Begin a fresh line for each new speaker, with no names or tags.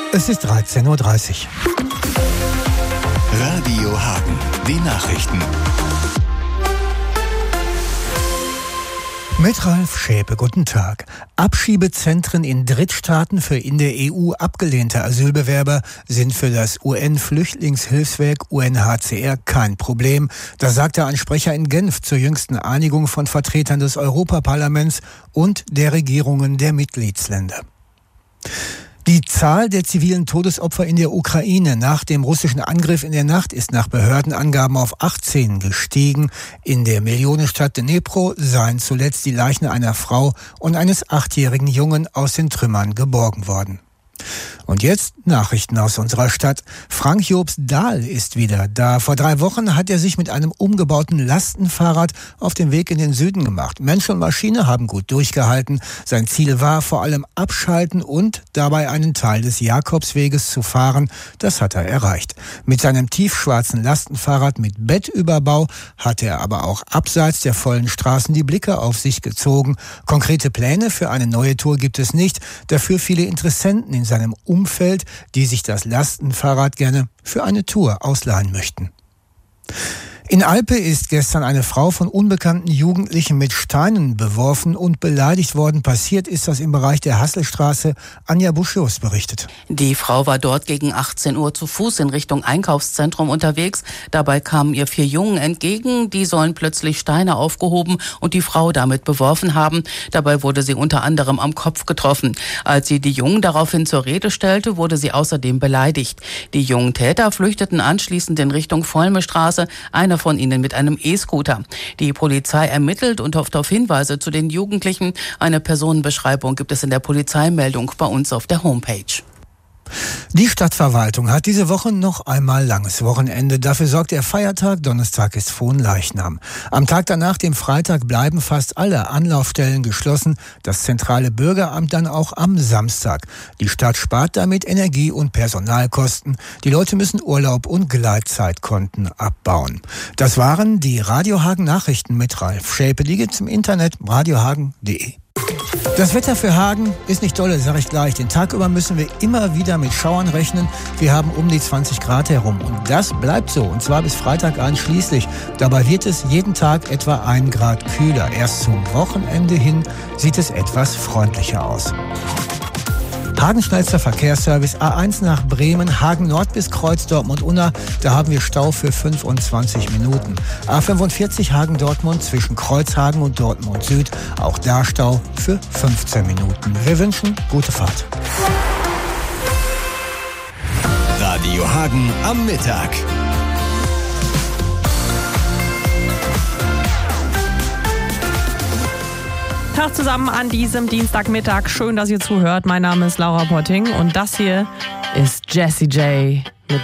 Es ist 13.30 Uhr.
Radio Hagen, die Nachrichten.
Mit Ralf Schäpe, guten Tag. Abschiebezentren in Drittstaaten für in der EU abgelehnte Asylbewerber sind für das UN-Flüchtlingshilfswerk UNHCR kein Problem. Das sagte ein Sprecher in Genf zur jüngsten Einigung von Vertretern des Europaparlaments und der Regierungen der Mitgliedsländer. Die Zahl der zivilen Todesopfer in der Ukraine nach dem russischen Angriff in der Nacht ist nach Behördenangaben auf 18 gestiegen. In der Millionenstadt Dnipro seien zuletzt die Leichen einer Frau und eines 8-jährigen Jungen aus den Trümmern geborgen worden. Und jetzt Nachrichten aus unserer Stadt. Frank Jobst Dahl ist wieder da. Vor 3 Wochen hat er sich mit einem umgebauten Lastenfahrrad auf den Weg in den Süden gemacht. Mensch und Maschine haben gut durchgehalten. Sein Ziel war vor allem abschalten und dabei einen Teil des Jakobsweges zu fahren. Das hat er erreicht. Mit seinem tiefschwarzen Lastenfahrrad mit Bettüberbau hat er aber auch abseits der vollen Straßen die Blicke auf sich gezogen. Konkrete Pläne für eine neue Tour gibt es nicht. Dafür viele Interessenten in seinem Umfeld, die sich das Lastenfahrrad gerne für eine Tour ausleihen möchten. In Alpe ist gestern eine Frau von unbekannten Jugendlichen mit Steinen beworfen und beleidigt worden. Passiert ist das im Bereich der Hasselstraße. Anja Buschius berichtet.
Die Frau war dort gegen 18 Uhr zu Fuß in Richtung Einkaufszentrum unterwegs. Dabei kamen ihr 4 Jungen entgegen. Die sollen plötzlich Steine aufgehoben und die Frau damit beworfen haben. Dabei wurde sie unter anderem am Kopf getroffen. Als sie die Jungen daraufhin zur Rede stellte, wurde sie außerdem beleidigt. Die jungen Täter flüchteten anschließend in Richtung Volmestraße. Einer von ihnen mit einem E-Scooter. Die Polizei ermittelt und hofft auf Hinweise zu den Jugendlichen. Eine Personenbeschreibung gibt es in der Polizeimeldung bei uns auf der Homepage.
Die Stadtverwaltung hat diese Woche noch einmal langes Wochenende. Dafür sorgt der Feiertag. Donnerstag ist Fronleichnam. Am Tag danach, dem Freitag, bleiben fast alle Anlaufstellen geschlossen. Das zentrale Bürgeramt dann auch am Samstag. Die Stadt spart damit Energie- und Personalkosten. Die Leute müssen Urlaub und Gleitzeitkonten abbauen. Das waren die Radio Hagen Nachrichten mit Ralf Schäpe. Die gibt's im Internet radiohagen.de. Das Wetter für Hagen ist nicht dolle, sage ich gleich. Den Tag über müssen wir immer wieder mit Schauern rechnen. Wir haben um die 20 Grad herum und das bleibt so, und zwar bis Freitag einschließlich. Dabei wird es jeden Tag etwa 1 Grad kühler. Erst zum Wochenende hin sieht es etwas freundlicher aus. Hagen schnellster Verkehrsservice A1 nach Bremen, Hagen Nord bis Kreuz Dortmund-Unna, da haben wir Stau für 25 Minuten. A45 Hagen-Dortmund zwischen Kreuzhagen und Dortmund Süd, auch da Stau für 15 Minuten. Wir wünschen gute Fahrt.
Radio Hagen am Mittag.
Tag zusammen an diesem Dienstagmittag. Schön, dass ihr zuhört. Mein Name ist Laura Potting und das hier ist Jessie J.